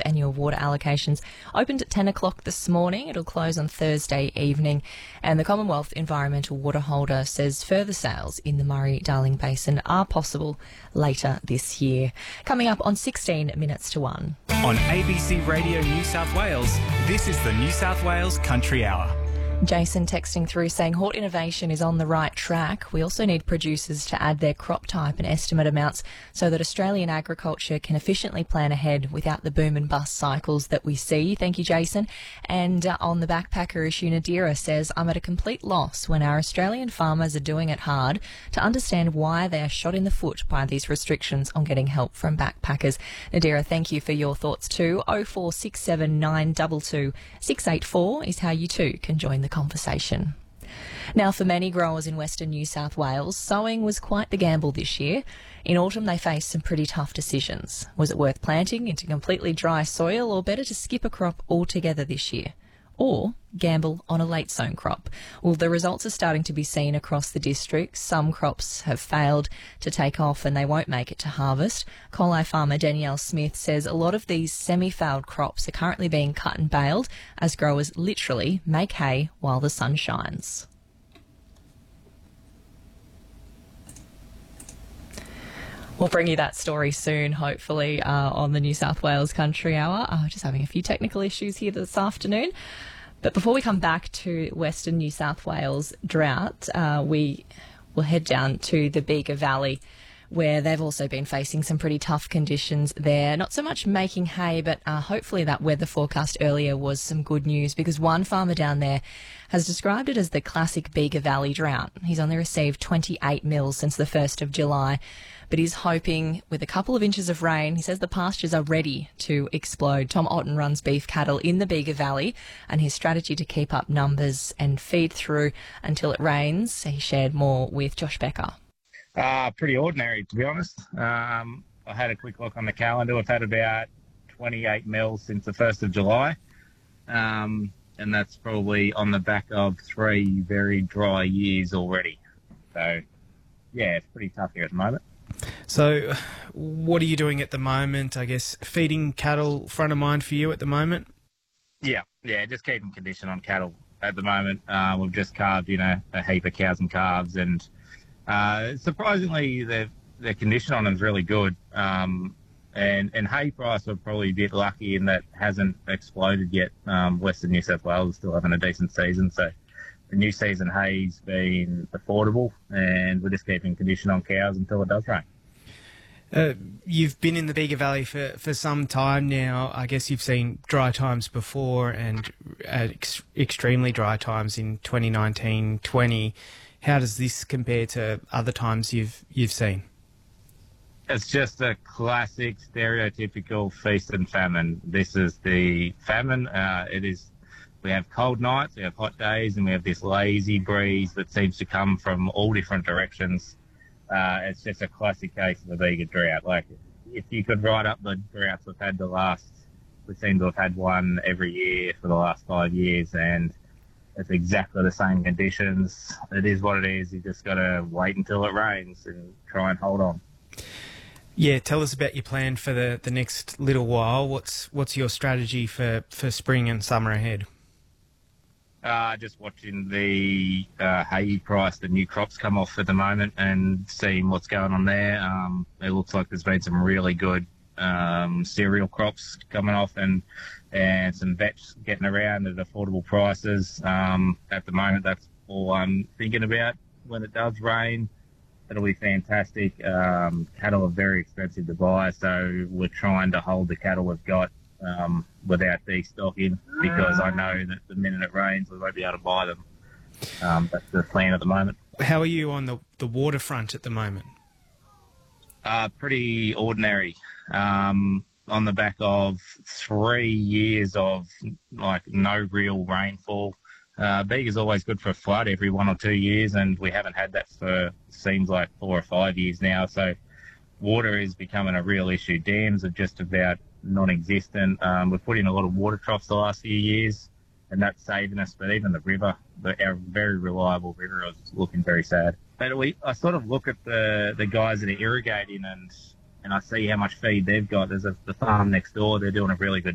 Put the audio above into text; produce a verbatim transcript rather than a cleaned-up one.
annual water allocations opened at ten o'clock this morning. It'll close on Thursday evening. And the Commonwealth Environmental Water Holder says further sales in the Murray-Darling Basin are possible later this year. Coming up on sixteen minutes to one. On A B C Radio New South Wales, this is the New South Wales Country Hour. Jason texting through saying Hort Innovation is on the right track. We also need producers to add their crop type and estimate amounts so that Australian agriculture can efficiently plan ahead without the boom and bust cycles that we see. Thank you, Jason. And uh, on the backpacker issue, Nadira says, I'm at a complete loss when our Australian farmers are doing it hard to understand why they are shot in the foot by these restrictions on getting help from backpackers. Nadira, thank you for your thoughts too. oh four six seven nine two two six eight four is how you too can join the conversation. Now, for many growers in Western New South Wales, sowing was quite the gamble this year. In autumn, they faced some pretty tough decisions. Was it worth planting into completely dry soil, or better to skip a crop altogether this year? Or gamble on a late sown crop? Well, the results are starting to be seen across the district. Some crops have failed to take off and they won't make it to harvest. Collie farmer Danielle Smith says a lot of these semi-failed crops are currently being cut and baled as growers literally make hay while the sun shines. We'll bring you that story soon, hopefully, uh, on the New South Wales Country Hour. Uh, just having a few technical issues here this afternoon. But before we come back to Western New South Wales drought, uh, we will head down to the Bega Valley, where they've also been facing some pretty tough conditions there. Not so much making hay, but uh, hopefully that weather forecast earlier was some good news, because one farmer down there has described it as the classic Bega Valley drought. He's only received twenty-eight mils since the first of July, but he's hoping with a couple of inches of rain. He says the pastures are ready to explode. Tom Otten runs beef cattle in the Bega Valley, and his strategy to keep up numbers and feed through until it rains, he shared more with Josh Becker. Uh, pretty ordinary, to be honest. Um, I had a quick look on the calendar. We've had about twenty-eight mils since the first of July, um, and that's probably on the back of three very dry years already. So, yeah, it's pretty tough here at the moment. So, what are you doing at the moment? I guess feeding cattle front of mind for you at the moment? Yeah, yeah, just keeping condition on cattle at the moment. Uh, we've just calved, you know, a heap of cows and calves, and uh, surprisingly, the the condition on them is really good. Um, and, and hay price, we're probably a bit lucky in that hasn't exploded yet. Um, Western New South Wales is still having a decent season, so the new season hay's been affordable, and we're just keeping condition on cows until it does rain. Uh, you've been in the Bega Valley for, for some time now. I guess you've seen dry times before and uh, ex- extremely dry times in twenty nineteen twenty. How does this compare to other times you've you've seen? It's just a classic, stereotypical feast and famine. This is the famine. Uh, it is. We have cold nights, we have hot days, and we have this lazy breeze that seems to come from all different directions. Uh, it's just a classic case of a Bega drought. Like, if you could write up the droughts we've had the last, we seem to have had one every year for the last five years, and it's exactly the same conditions. It is what it is. You just got to wait until it rains and try and hold on. Yeah, tell us about your plan for the, the next little while. What's what's your strategy for, for spring and summer ahead? Uh, just watching the uh, hay price, the new crops come off at the moment, and seeing what's going on there. Um, it looks like there's been some really good um, cereal crops coming off, and and some vetch getting around at affordable prices. Um, at the moment, that's all I'm thinking about. When it does rain, it'll be fantastic. Um, cattle are very expensive to buy, so we're trying to hold the cattle we've got Um, without destocking, because I know that the minute it rains we won't be able to buy them. Um, that's the plan at the moment. How are you on the, the waterfront at the moment? Uh, pretty ordinary. Um, on the back of three years of like no real rainfall. Uh, Bega's always good for a flood every one or two years, and we haven't had that for seems like four or five years now. So water is becoming a real issue. Dams are just about non-existent. Um, we've put in a lot of water troughs the last few years, and that's saving us. But even the river, the, our very reliable river, is looking very sad. But we, I sort of look at the the guys that are irrigating, and and I see how much feed they've got. There's a, the farm next door. They're doing a really good